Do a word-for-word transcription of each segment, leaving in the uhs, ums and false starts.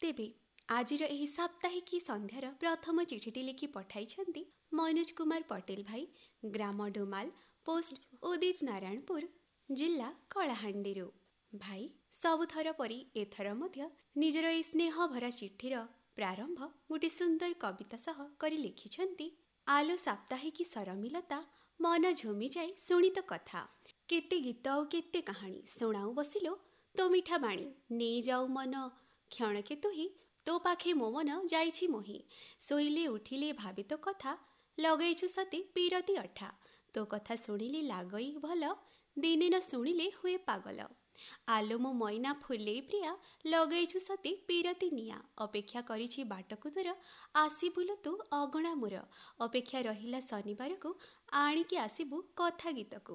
ତେବେ ଆଜିର ଏହି ସାପ୍ତାହିକୀ ସନ୍ଧ୍ୟାର ପ୍ରଥମ ଚିଠିଟି ଲେଖି ପଠାଇଛନ୍ତି ମନୋଜ କୁମାର ପଟେଲ ଭାଇ, ଗ୍ରାମ ଡୁମାଲ, ପୋଷ୍ଟ ଉଦିତ ନାରାୟଣପୁର, ଜିଲ୍ଲା କଳାହାଣ୍ଡିରୁ। ଭାଇ ସବୁଥର ପରି ଏଥର ମଧ୍ୟ ନିଜର ଏହି ସ୍ନେହ ଭରା ଚିଠିର ପ୍ରାରମ୍ଭ ଗୋଟିଏ ସୁନ୍ଦର କବିତା ସହ କରି ଲେଖିଛନ୍ତି। ଆଲୋ ସାପ୍ତାହିକୀ ସରମିଲତା, ମନ ଝୁମିଯାଏ ଶୁଣିତ କଥା। କେତେ ଗୀତ ଆଉ କେତେ କାହାଣୀ ଶୁଣାଉ ବସିଲୋ ତୋ ମିଠା ବାଣୀ। ନେଇଯାଉ ମନ କ୍ଷଣକେ ତୁହି, ତୋ ପାଖେ ମୋ ମନ ଯାଇଛି ମୋହି। ଶୋଇଲେ ଉଠିଲେ ଭାବେ ତୋ କଥା, ଲଗେଇଛୁ ସତେ ପିରତି ଅଠା। ତୋ କଥା ଶୁଣିଲେ ଲାଗଇ ଭଲ, ଦିନେ ନ ଶୁଣିଲେ ହୁଏ ପାଗଲ। ଆଲୋ ମୋ ମଇନା ଫୁଲେଇ ପ୍ରିୟା, ଲଗେଇଛୁ ସତେ ପିରତି ନିଆଁ। ଅପେକ୍ଷା କରିଛି ବାଟକୁ ଦୂର, ଆସିବୁଲ ତୁ ଅଗଣା ମୋର। ଅପେକ୍ଷା ରହିଲା ଶନିବାରକୁ, ଆଣିକି ଆସିବୁ କଥା ଗୀତକୁ।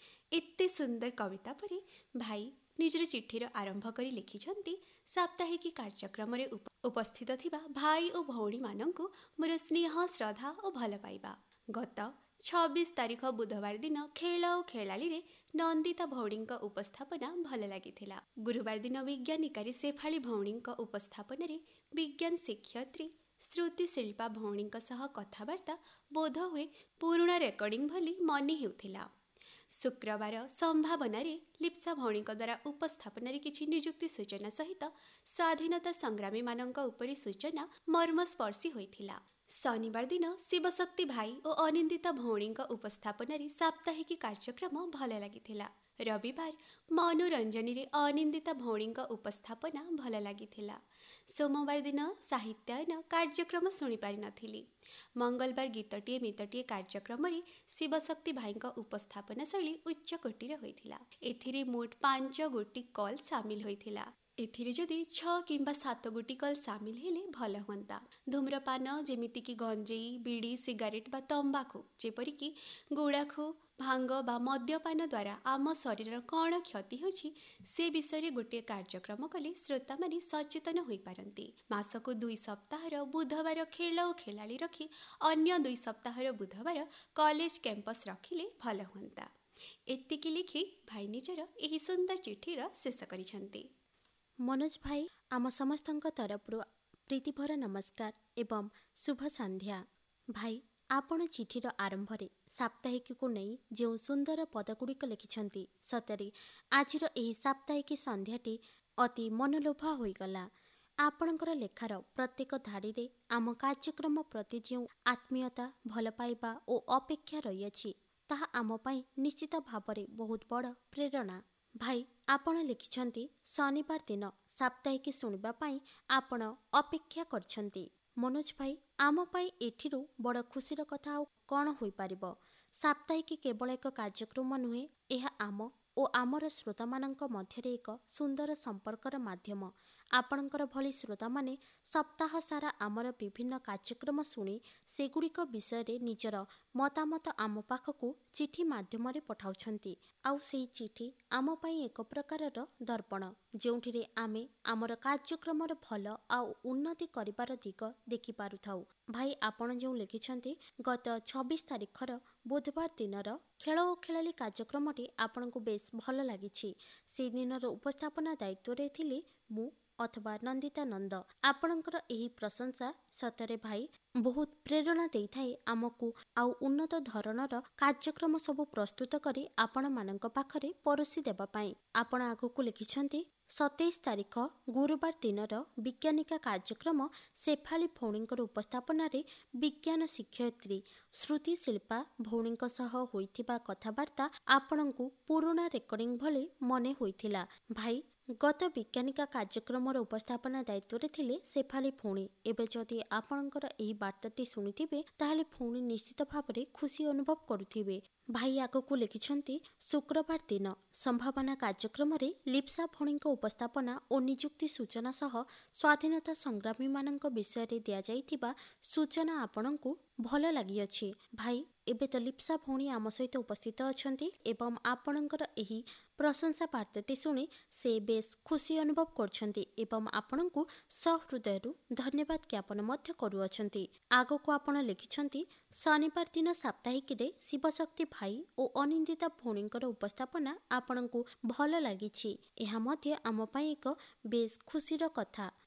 ଏତେ ସୁନ୍ଦର କବିତା ପରେ ଭାଇ ନିଜର ଚିଠିର ଆରମ୍ଭ କରି ଲେଖିଛନ୍ତି, ସାପ୍ତାହିକୀ କାର୍ଯ୍ୟକ୍ରମରେ ଉପସ୍ଥିତ ଥିବା ଭାଇ ଓ ଭଉଣୀମାନଙ୍କୁ ମୋର ସ୍ନେହ, ଶ୍ରଦ୍ଧା ଓ ଭଲ ପାଇବା। ଗତ ଛବିଶ ତାରିଖ ବୁଧବାର ଦିନ ଖେଳ ଓ ଖେଳାଳିରେ ନନ୍ଦିତା ଭଉଣୀଙ୍କ ଉପସ୍ଥାପନା ଭଲ ଲାଗିଥିଲା। ଗୁରୁବାର ଦିନ ବିଜ୍ଞାନିକାରେ ଶେଫାଳି ଭଉଣୀଙ୍କ ଉପସ୍ଥାପନାରେ ବିଜ୍ଞାନ ଶିକ୍ଷୟିତ୍ରୀ ଶ୍ରୁତି ଶିଳ୍ପା ଭଉଣୀଙ୍କ ସହ କଥାବାର୍ତ୍ତା ବୋଧହୁଏ ପୁରୁଣା ରେକର୍ଡିଂ ଭଳି ମନେ ହେଉଥିଲା। ଶୁକ୍ରବାର ସମ୍ଭାବନାରେ ଲିପ୍ସା ଭଉଣୀଙ୍କ ଦ୍ୱାରା ଉପସ୍ଥାପନାରେ କିଛି ନିଯୁକ୍ତି ସୂଚନା ସହିତ ସ୍ୱାଧୀନତା ସଂଗ୍ରାମୀମାନଙ୍କ ଉପରେ ସୂଚନା ମର୍ମସ୍ପର୍ଶୀ ହୋଇଥିଲା। ଶନିବାର ଦିନ ଶିବଶକ୍ତି ଭାଇ ଓ ଅନିନ୍ଦିତା ଭଉଣୀଙ୍କ ଉପସ୍ଥାପନାରେ ସାପ୍ତାହିକୀ କାର୍ଯ୍ୟକ୍ରମ ଭଲ ଲାଗିଥିଲା। ରବିବାର ମନୋରଞ୍ଜନୀରେ ଅନିନ୍ଦିତା ଭଉଣୀଙ୍କ ଉପସ୍ଥାପନା ଭଲ ଲାଗିଥିଲା। ସୋମବାର ଦିନ ସାହିତ୍ୟାୟନ କାର୍ଯ୍ୟକ୍ରମ ଶୁଣିପାରିନଥିଲି। ମଙ୍ଗଳବାର ଗୀତଟିଏ ମିତଟିଏ କାର୍ଯ୍ୟକ୍ରମରେ ଶିବଶକ୍ତି ଭାଇଙ୍କ ଉପସ୍ଥାପନା ଶୈଳୀ ଉଚ୍ଚ କୋଟିର ହୋଇଥିଲା। ଏଥିରେ ମୋଟ ପାଞ୍ଚ ଗୋଟି କଲ୍ ସାମିଲ ହୋଇଥିଲା। ଏଥିରେ ଯଦି ଛଅ କିମ୍ବା ସାତ ଗୋଟି କଲ୍ ସାମିଲ ହେଲେ ଭଲ ହୁଅନ୍ତା। ଧୂମ୍ରପାନ ଯେମିତିକି ଗଞ୍ଜେଇ, ବିଡ଼ି, ସିଗାରେଟ୍ ବା ତମ୍ବାକୁ, ଯେପରିକି ଗୁଡ଼ାଖୁ, ଭାଙ୍ଗ ବା ମଦ୍ୟପାନ ଦ୍ୱାରା ଆମ ଶରୀରର କ'ଣ କ୍ଷତି ହେଉଛି ସେ ବିଷୟରେ ଗୋଟିଏ କାର୍ଯ୍ୟକ୍ରମ କଲେ ଶ୍ରୋତାମାନେ ସଚେତନ ହୋଇପାରନ୍ତି। ମାସକୁ ଦୁଇ ସପ୍ତାହର ବୁଧବାର ଖେଳ ଓ ଖେଳାଳି ରଖି ଅନ୍ୟ ଦୁଇ ସପ୍ତାହର ବୁଧବାର କଲେଜ କ୍ୟାମ୍ପସ୍ ରଖିଲେ ଭଲ ହୁଅନ୍ତା। ଏତିକି ଲେଖି ଭାଇ ନିଜର ଏହି ସୁନ୍ଦର ଚିଠିର ଶେଷ କରିଛନ୍ତି। ମନୋଜ ଭାଇ, ଆମ ସମସ୍ତଙ୍କ ତରଫରୁ ପ୍ରୀତିଭରା ନମସ୍କାର ଏବଂ ଶୁଭ ସନ୍ଧ୍ୟା। ଭାଇ, ଆପଣ ଚିଠିର ଆରମ୍ଭରେ ସାପ୍ତାହିକୀକୁ ନେଇ ଯେଉଁ ସୁନ୍ଦର ପଦଗୁଡ଼ିକ ଲେଖିଛନ୍ତି, ସତରେ ଆଜିର ଏହି ସାପ୍ତାହିକୀ ସନ୍ଧ୍ୟାଟି ଅତି ମନଲୋଭା ହୋଇଗଲା। ଆପଣଙ୍କର ଲେଖାର ପ୍ରତ୍ୟେକ ଧାଡ଼ିରେ ଆମ କାର୍ଯ୍ୟକ୍ରମ ପ୍ରତି ଯେଉଁ ଆତ୍ମୀୟତା, ଭଲ ପାଇବା ଓ ଅପେକ୍ଷା ରହିଅଛି, ତାହା ଆମ ପାଇଁ ନିଶ୍ଚିତ ଭାବରେ ବହୁତ ବଡ଼ ପ୍ରେରଣା। ଭାଇ, ଆପଣ ଲେଖିଛନ୍ତି ଶନିବାର ଦିନ ସାପ୍ତାହିକୀ ଶୁଣିବା ପାଇଁ ଆପଣ ଅପେକ୍ଷା କରିଛନ୍ତି। ମନୋଜ ଭାଇ, ଆମ ପାଇଁ ଏଥିରୁ ବଡ଼ ଖୁସିର କଥା ଆଉ କ'ଣ ହୋଇପାରିବ? ସାପ୍ତାହିକୀ କେବଳ ଏକ କାର୍ଯ୍ୟକ୍ରମ ନୁହେଁ, ଏହା ଆମ ଓ ଆମର ଶ୍ରୋତାମାନଙ୍କ ମଧ୍ୟରେ ଏକ ସୁନ୍ଦର ସମ୍ପର୍କର ମାଧ୍ୟମ। ଆପଣଙ୍କର ଭଳି ଶ୍ରୋତାମାନେ ସପ୍ତାହ ସାରା ଆମର ବିଭିନ୍ନ କାର୍ଯ୍ୟକ୍ରମ ଶୁଣି ସେଗୁଡ଼ିକ ବିଷୟରେ ନିଜର ମତାମତ ଆମ ପାଖକୁ ଚିଠି ମାଧ୍ୟମରେ ପଠାଉଛନ୍ତି। ଆଉ ସେହି ଚିଠି ଆମ ପାଇଁ ଏକ ପ୍ରକାରର ଦର୍ପଣ, ଯେଉଁଥିରେ ଆମେ ଆମର କାର୍ଯ୍ୟକ୍ରମର ଭଲ ଆଉ ଉନ୍ନତି କରିବାର ଦିଗ ଦେଖିପାରୁଥାଉ। ଭାଇ, ଆପଣ ଯେଉଁ ଲେଖିଛନ୍ତି, ଗତ ଛବିଶ ତାରିଖର ବୁଧବାର ଦିନର ଖେଳ ଓ ଖେଳାଳି କାର୍ଯ୍ୟକ୍ରମଟି ଆପଣଙ୍କୁ ବେଶ ଭଲ ଲାଗିଛି। ସେହି ଦିନର ଉପସ୍ଥାପନା ଦାୟିତ୍ୱରେ ଥିଲେ ମୁଁ ଅଥବା ନନ୍ଦିତା ନନ୍ଦ। ଆପଣଙ୍କର ଏହି ପ୍ରଶଂସା ସତରେ ଭାଇ ବହୁତ ପ୍ରେରଣା ଦେଇଥାଏ ଆମକୁ ଆଉ ଉନ୍ନତ ଧରଣର କାର୍ଯ୍ୟକ୍ରମ ସବୁ ପ୍ରସ୍ତୁତ କରି ଆପଣମାନଙ୍କ ପାଖରେ ପରଷି ଦେବା ପାଇଁ। ଆପଣ ଆଗକୁ ଲେଖିଛନ୍ତି, ସତେଇଶ ତାରିଖ ଗୁରୁବାର ଦିନର ବିଜ୍ଞାନିକା କାର୍ଯ୍ୟକ୍ରମ ଶେଫାଳି ଭଉଣୀଙ୍କର ଉପସ୍ଥାପନାରେ ବିଜ୍ଞାନ ଶିକ୍ଷୟିତ୍ରୀ ଶ୍ରୁତି ଶିଳ୍ପା ଭଉଣୀଙ୍କ ସହ ହୋଇଥିବା କଥାବାର୍ତ୍ତା ଆପଣଙ୍କୁ ପୁରୁଣା ରେକର୍ଡିଂ ଭଳି ମନେ ହୋଇଥିଲା। ଭାଇ, ଗତ ବିଜ୍ଞାନିକା କାର୍ଯ୍ୟକ୍ରମର ଉପସ୍ଥାପନା ଦାୟିତ୍ୱରେ ଥିଲେ ଶେଫାଳି ଭଉଣୀ। ଏବେ ଯଦି ଆପଣଙ୍କର ଏହି ବାର୍ତ୍ତାଟି ଶୁଣିଥିବେ, ତାହେଲେ ଭଉଣୀ ନିଶ୍ଚିତ ଭାବରେ ଖୁସି ଅନୁଭବ କରୁଥିବେ। ଭାଇ ଆଗକୁ ଲେଖିଛନ୍ତି, ଶୁକ୍ରବାର ଦିନ ସମ୍ଭାବନା କାର୍ଯ୍ୟକ୍ରମରେ ଲିପ୍ସା ଭଉଣୀଙ୍କ ଉପସ୍ଥାପନା ଓ ନିଯୁକ୍ତି ସୂଚନା ସହ ସ୍ୱାଧୀନତା ସଂଗ୍ରାମୀମାନଙ୍କ ବିଷୟରେ ଦିଆଯାଇଥିବା ସୂଚନା ଆପଣଙ୍କୁ ଭଲ ଲାଗିଅଛି। ଭାଇ, ଏବେ ତ ଲିପ୍ସା ଭଉଣୀ ଆମ ସହିତ ଉପସ୍ଥିତ ଅଛନ୍ତି ଏବଂ ଆପଣଙ୍କର ଏହି ପ୍ରଶଂସା ବାର୍ତ୍ତାଟି ଶୁଣି ସେ ବେଶ ଖୁସି ଅନୁଭବ କରୁଛନ୍ତି ଏବଂ ଆପଣଙ୍କୁ ସହୃଦୟରୁ ଧନ୍ୟବାଦ ଜ୍ଞାପନ ମଧ୍ୟ କରୁଅଛନ୍ତି। ଆଗକୁ ଆପଣ ଲେଖିଛନ୍ତି, ଶନିବାର ଦିନ ସାପ୍ତାହିକୀରେ ଶିବଶକ୍ତି ଭାଇ ଓ ଅନିନ୍ଦିତା ଭଉଣୀଙ୍କର ଉପସ୍ଥାପନା ଆପଣଙ୍କୁ ଭଲ ଲାଗିଛି। ଏହା ମଧ୍ୟ ଆମ ପାଇଁ ଏକ ବେଶ ଖୁସିର କଥା।